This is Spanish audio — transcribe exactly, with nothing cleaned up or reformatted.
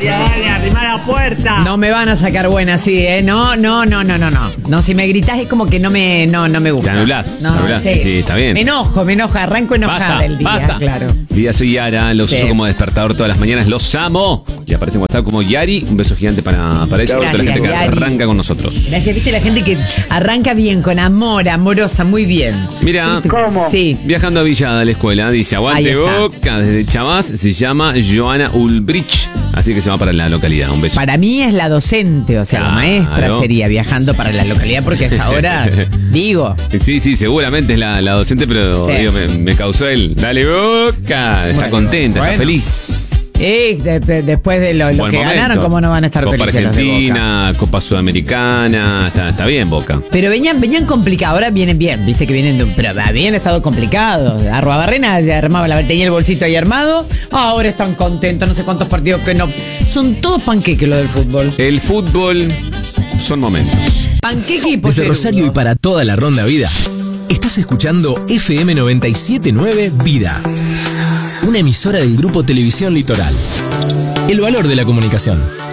María, dale, arrimá la puerta. No me van a sacar buena así, ¿eh? No, no, no, no, no, no. No, si me gritás es como que no me, no, no me gusta. Te anulás, no, te anulás. Sí. Sí, está bien. Me enojo, me enojo. Arranco enojada Basta, el día, basta. claro. Día soy Yara, los Sí. uso como despertador todas las mañanas, los amo. Y aparece en WhatsApp como Yari, un beso gigante para, para ella, y para toda la Gracias, gente que Yari. arranca con nosotros. Gracias, viste la gente que arranca bien, con amor, amorosa, muy bien. Mira, ¿Cómo? Sí. viajando a Villada a la escuela, dice Ahí aguante está. Boca, desde Chavás, se llama Joana Ulbrich, así que se va para la localidad, un beso. Para mí es la docente, o sea, Claro. la maestra sería viajando para la localidad, porque hasta ahora, digo, Sí, sí, seguramente es la, la docente, pero Sí. digo, me, me causó el dale Boca, está Bueno, contenta, bueno. está feliz. eh, de- de- después de lo, lo Buen que momento. ganaron, ¿cómo no van a estar Copa felices los de Boca? Argentina, Copa Sudamericana, está, está bien Boca. Pero venían, venían complicados, ahora vienen bien, viste que vienen de un, pero habían estado complicados. Arruabarrena ya armaba la tenía el bolsito ahí armado, ahora están contentos, no sé cuántos partidos que no. Son todos panqueques lo del fútbol. El fútbol son momentos. Panqueque y Desde pollerudo. Rosario y para toda la ronda vida, estás escuchando F M noventa y siete punto nueve Vida, una emisora del Grupo Televisión Litoral. El valor de la comunicación.